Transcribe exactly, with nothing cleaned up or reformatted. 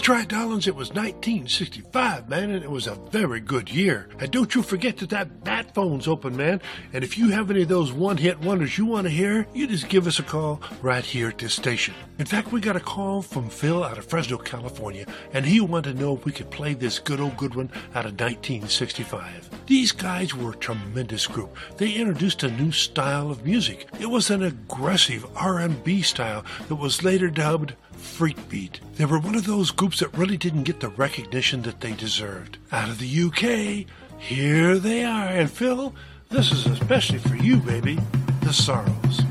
right, darlings, it was nineteen sixty-five, man, and it was a very good year. And don't you forget that that bat phone's open, man. And if you have any of those one-hit wonders you want to hear, you just give us a call right here at this station. In fact, we got a call from Phil out of Fresno, California, and he wanted to know if we could play this good old good one out of nineteen sixty-five. These guys were a tremendous group. They introduced a new style of music. It was an aggressive R and B style that was later dubbed Freak Beat. They were one of those groups that really didn't get the recognition that they deserved. Out of the U K, here they are. And Phil, this is especially for you, baby, The Sorrows.